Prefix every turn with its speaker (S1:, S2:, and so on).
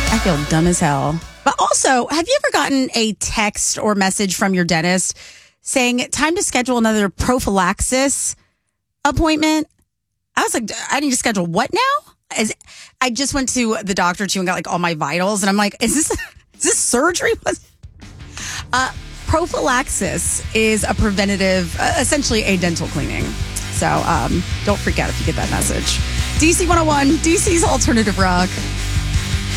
S1: I feel dumb as hell. But also, have you ever gotten a text or message from your dentist saying, time to schedule another prophylaxis appointment? I was like, I need to schedule what now? I just went to the doctor too and got like all my vitals. And I'm like, is this surgery? Prophylaxis is a preventative, essentially a dental cleaning. So don't freak out if you get that message. DC 101, DC's Alternative Rock.